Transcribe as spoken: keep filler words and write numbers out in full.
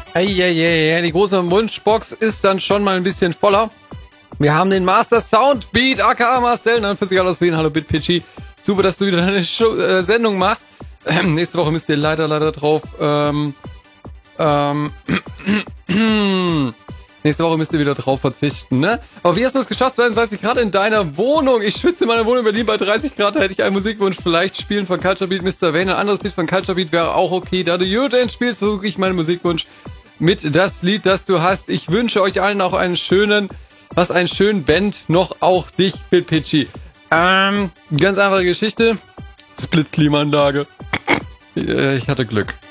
Eieiei, die große Wunschbox ist dann schon mal ein bisschen voller. Wir haben den Master Soundbeat, aka Marcel, dann für sich aus Berlin. Hallo Bitpitchy. Super, dass du wieder eine Show, äh, Sendung machst. Ähm, nächste Woche müsst ihr leider, leider drauf, ähm, ähm, nächste Woche müsst ihr wieder drauf verzichten, ne? Aber wie hast du es geschafft, dreiundzwanzig Grad in deiner Wohnung? Ich schwitze in meiner Wohnung in Berlin bei dreißig Grad, da hätte ich einen Musikwunsch. Vielleicht spielen von Culture Beat Mister Wayne. Ein anderes Lied von Culture Beat wäre auch okay. Da du Eurodance spielst, versuche ich meinen Musikwunsch mit das Lied, das du hast. Ich wünsche euch allen auch einen schönen, was einen schönen Band, noch auch dich, Bitpitchy. Ähm, ganz einfache Geschichte. Split-Klimaanlage. Ich hatte Glück.